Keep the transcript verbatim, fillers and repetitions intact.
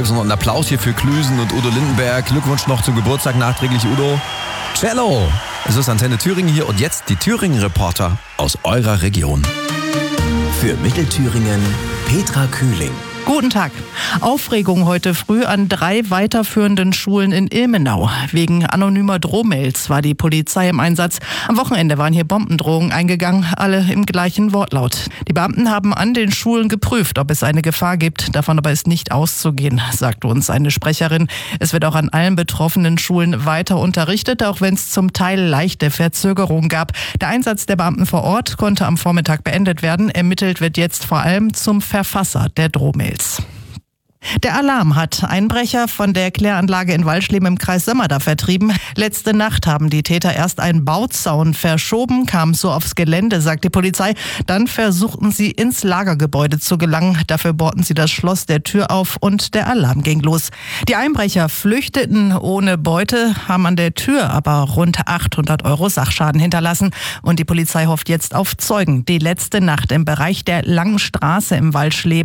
gibt es noch einen Applaus hier für Klüsen und Udo Lindenberg. Glückwunsch noch zum Geburtstag nachträglich, Udo. Cello! Es ist Antenne Thüringen hier und jetzt die Thüringen-Reporter aus eurer Region. Für Mittelthüringen Petra Kühling. Guten Tag. Aufregung heute früh an drei weiterführenden Schulen in Ilmenau. Wegen anonymer Drohmails war die Polizei im Einsatz. Am Wochenende waren hier Bombendrohungen eingegangen, alle im gleichen Wortlaut. Die Beamten haben an den Schulen geprüft, ob es eine Gefahr gibt. Davon aber ist nicht auszugehen, sagte uns eine Sprecherin. Es wird auch an allen betroffenen Schulen weiter unterrichtet, auch wenn es zum Teil leichte Verzögerungen gab. Der Einsatz der Beamten vor Ort konnte am Vormittag beendet werden. Ermittelt wird jetzt vor allem zum Verfasser der Drohmails. Der Alarm hat Einbrecher von der Kläranlage in Walschleben im Kreis Sömmerda vertrieben. Letzte Nacht haben die Täter erst einen Bauzaun verschoben, kamen so aufs Gelände, sagt die Polizei. Dann versuchten sie ins Lagergebäude zu gelangen. Dafür bohrten sie das Schloss der Tür auf und der Alarm ging los. Die Einbrecher flüchteten ohne Beute, haben an der Tür aber rund achthundert Euro Sachschaden hinterlassen. Und die Polizei hofft jetzt auf Zeugen. Die letzte Nacht im Bereich der Langen Straße im Walschleben